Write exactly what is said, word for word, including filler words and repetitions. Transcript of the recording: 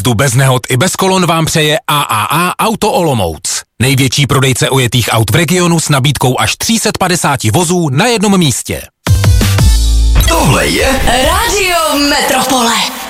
Jízdu bez nehod i bez kolon vám přeje A A A Auto Olomouc. Největší prodejce ojetých aut v regionu s nabídkou až tři sta padesát vozů na jednom místě. Tohle je Rádio Metropole.